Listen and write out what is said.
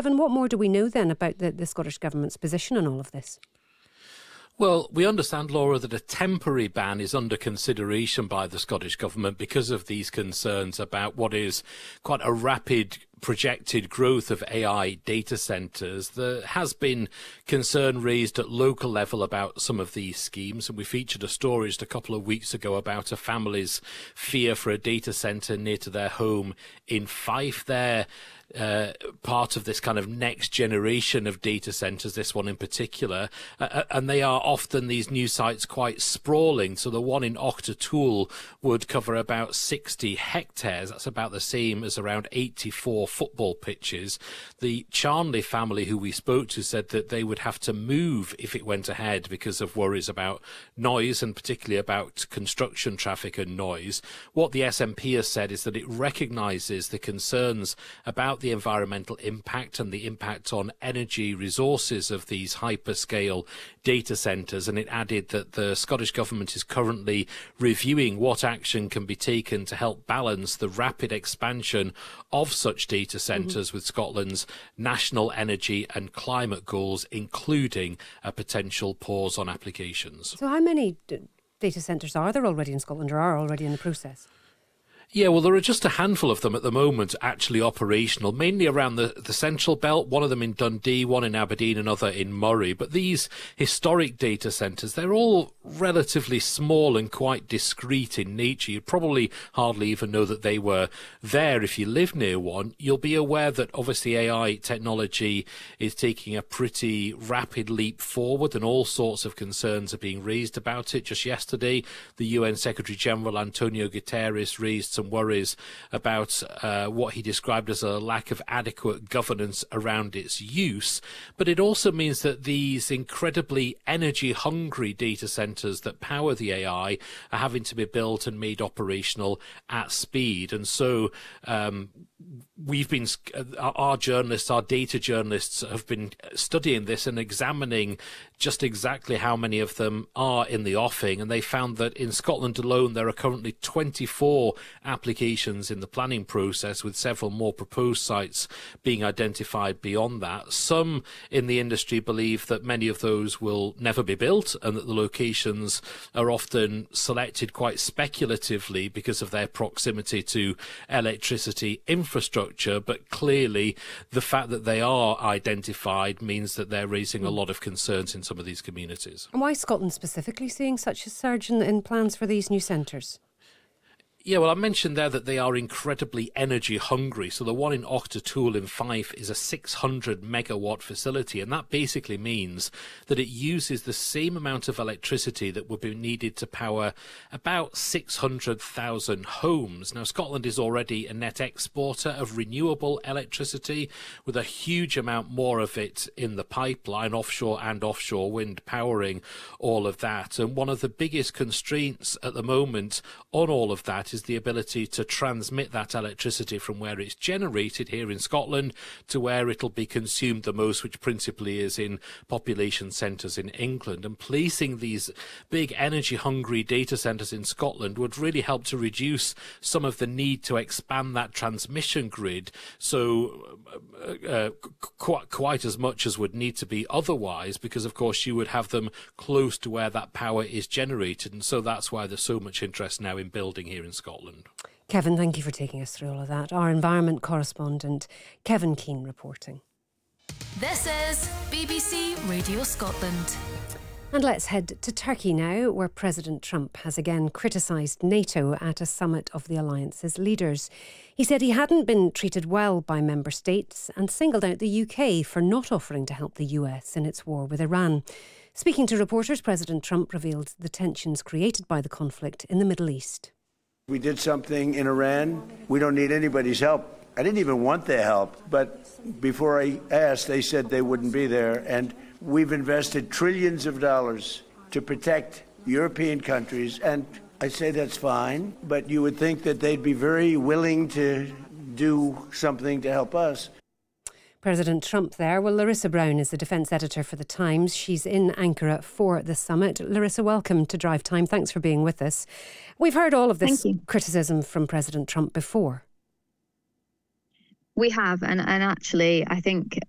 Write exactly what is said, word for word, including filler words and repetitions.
Kevin, what more do we know then about the, the Scottish Government's position on all of this? Well, we understand, Laura, that a temporary ban is under consideration by the Scottish Government because of these concerns about what is quite a rapid projected growth of A I data centres. There has been concern raised at local level about some of these schemes, and we featured a story just a couple of weeks ago about a family's fear for a data centre near to their home in Fife. They're Uh, part of this kind of next generation of data centres, this one in particular, uh, and they are often, these new sites, quite sprawling. So the one in Auchtertool would cover about sixty hectares. That's about the same as around eighty-four football pitches. The Charnley family who we spoke to said that they would have to move if it went ahead because of worries about noise, and particularly about construction traffic and noise. What the S N P has said is that it recognises the concerns about the environmental impact and the impact on energy resources of these hyperscale data centres, and it added that the Scottish Government is currently reviewing what action can be taken to help balance the rapid expansion of such data centres mm-hmm. with Scotland's national energy and climate goals, including a potential pause on applications. So how many d- data centres are there already in Scotland, or are already in the process? Yeah, well, there are just a handful of them at the moment actually operational, mainly around the, the Central Belt, one of them in Dundee, one in Aberdeen, another in Moray. But these historic data centres, they're all relatively small and quite discreet in nature. You'd probably hardly even know that they were there if you live near one. You'll be aware that obviously A I technology is taking a pretty rapid leap forward, and all sorts of concerns are being raised about it. Just yesterday, the U N Secretary-General Antonio Guterres raised some worries about uh, what he described as a lack of adequate governance around its use. But it also means that these incredibly energy-hungry data centres that power the A I are having to be built and made operational at speed. And so um, we've been, our journalists, our data journalists have been studying this and examining just exactly how many of them are in the offing. And they found that in Scotland alone, there are currently twenty-four applications in the planning process, with several more proposed sites being identified beyond that. Some in the industry believe that many of those will never be built, and that the locations are often selected quite speculatively because of their proximity to electricity infrastructure. But clearly the fact that they are identified means that they're raising a lot of concerns in some of these communities. And why is Scotland specifically seeing such a surge in, in plans for these new centres? Yeah, well, I mentioned there that they are incredibly energy hungry. So the one in Auchtertool in Fife is a six hundred megawatt facility, and that basically means that it uses the same amount of electricity that would be needed to power about six hundred thousand homes. Now, Scotland is already a net exporter of renewable electricity, with a huge amount more of it in the pipeline, offshore and offshore wind powering all of that. And one of the biggest constraints at the moment on all of that is the ability to transmit that electricity from where it's generated here in Scotland to where it'll be consumed the most, which principally is in population centres in England. And placing these big energy-hungry data centres in Scotland would really help to reduce some of the need to expand that transmission grid, so uh, uh, qu- quite as much as would need to be otherwise, because of course you would have them close to where that power is generated. And so that's why there's so much interest now in building here in Scotland. Scotland. Kevin, thank you for taking us through all of that. Our environment correspondent, Kevin Keane, reporting. This is B B C Radio Scotland. And let's head to Turkey now, where President Trump has again criticised NATO at a summit of the alliance's leaders. He said he hadn't been treated well by member states and singled out the U K for not offering to help the U S in its war with Iran. Speaking to reporters, President Trump revealed the tensions created by the conflict in the Middle East. We did something in Iran. We don't need anybody's help. I didn't even want their help, but before I asked, they said they wouldn't be there. And we've invested trillions of dollars to protect European countries. And I say that's fine, but you would think that they'd be very willing to do something to help us. President Trump there. Well, Larissa Brown is the defence editor for The Times. She's in Ankara for the summit. Larissa, welcome to Drive Time. Thanks for being with us. We've heard all of this criticism from President Trump before. We have, and, and actually, I think